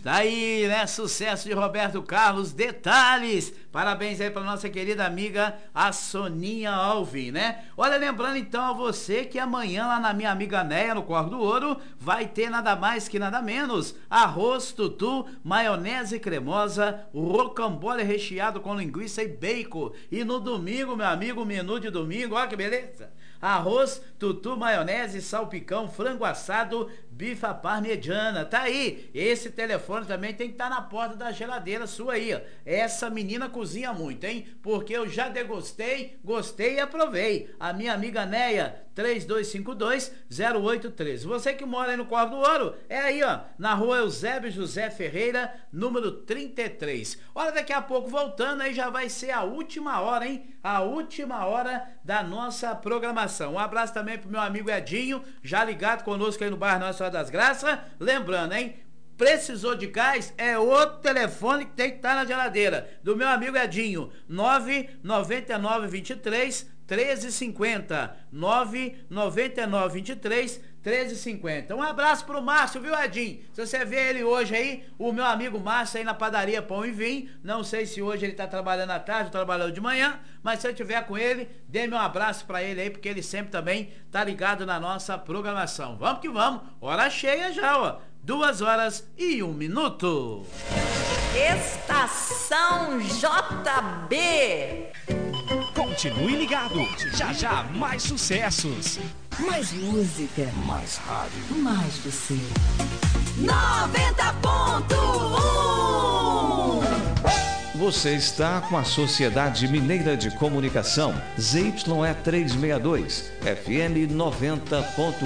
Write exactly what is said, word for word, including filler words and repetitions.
Tá aí, né? Sucesso de Roberto Carlos, Detalhes. Parabéns aí pra nossa querida amiga, a Soninha Alvim, né? Olha, lembrando então a você que amanhã lá na minha amiga Neia, no Corvo do Ouro, vai ter nada mais que nada menos arroz, tutu, maionese cremosa, rocambole recheado com linguiça e bacon. E no domingo, meu amigo, menu de domingo, olha que beleza! Arroz, tutu, maionese, salpicão, frango assado, bifa parmegiana. Tá aí. Esse telefone também tem que estar tá na porta da geladeira sua aí, ó. Essa menina cozinha muito, hein? Porque eu já degustei, gostei e aprovei. A minha amiga Neia, três dois cinco dois, zero oito um três. Você que mora aí no Corvo do Ouro, é aí, ó, na rua Eusébio José Ferreira, número trinta e três. Olha, daqui a pouco voltando aí já vai ser a última hora, hein? A última hora da nossa programação. Um abraço também pro meu amigo Edinho, já ligado conosco aí no bairro Nossa Senhora das Graças. Lembrando, hein? Precisou de gás? É outro telefone que tem que estar na geladeira. Do meu amigo Edinho, nove nove nove dois três, um três cinco zero. nove nove nove dois três, um três cinco zero. Um abraço pro Márcio, viu, Edinho? Se você vê ele hoje aí, o meu amigo Márcio aí na padaria Pão e Vinho. Não sei se hoje ele tá trabalhando à tarde ou trabalhando de manhã, mas se eu tiver com ele, dê-me um abraço pra ele aí, porque ele sempre também tá ligado na nossa programação. Vamos que vamos, hora cheia já, ó. Duas horas e um minuto. Estação J B. Continue ligado. Já já mais sucessos. Mais música. Mais rádio. Mais você. noventa ponto um. Você está com a Sociedade Mineira de Comunicação, Z Y E trezentos e sessenta e dois, F M noventa ponto um.